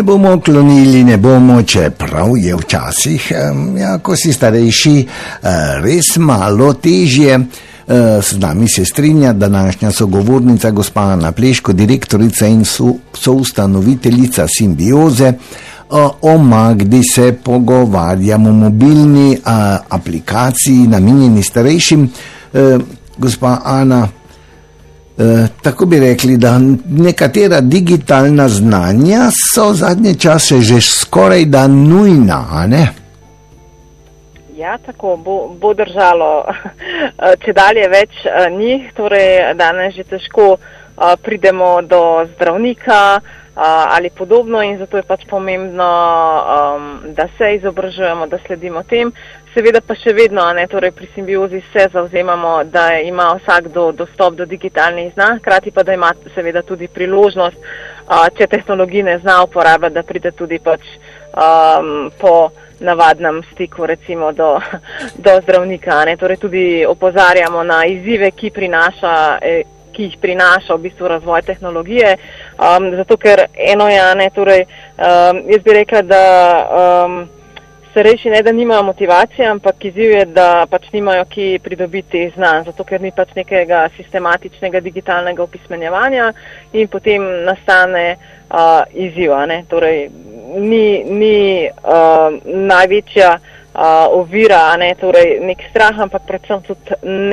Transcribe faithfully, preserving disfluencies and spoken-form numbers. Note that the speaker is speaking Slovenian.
Ne bomo klonili, ne bomo, čeprav je včasih, ja, ko si starejši, res malo težje. S nami se strinja današnja sogovornica, gospa Ana Pleško, direktorica in soustanoviteljica Simbioze. O Magdi se pogovarjamo, mobilni aplikaciji namenjeni starejšim. Gospa Ana, tako bi rekli, da nekatera digitalna znanja so zadnje čase že skoraj da nujna, a ne? Ja, tako bo, bo držalo, če dalje več njih, torej danes že težko pridemo do zdravnika ali podobno in zato je pač pomembno, da se izobražujemo, da sledimo tem. Seveda pa še vedno, ne, torej pri Simbiozi se zavzemamo, da ima vsakdo dostop do digitalnih znanj, hkrati pa da ima seveda tudi priložnost, če tehnologije ne zna uporabljati, da pride tudi pač um, po navadnem stiku recimo do, do zdravnika. Ne. Torej tudi opozarjamo na izzive, ki prinaša ki jih prinaša v bistvu razvoj tehnologije, um, zato ker eno je, ne, torej um, jaz bi rekla, da um, starejši ne, da nimajo motivacije, ampak izziv je, da pač nimajo ki pridobiti znanj, zato ker ni pač nekega sistematičnega digitalnega opismenjevanja in potem nastane uh, izziv, ne, torej ni, ni uh, največja uh, ovira, ne, torej nek strah, ampak predvsem tudi ne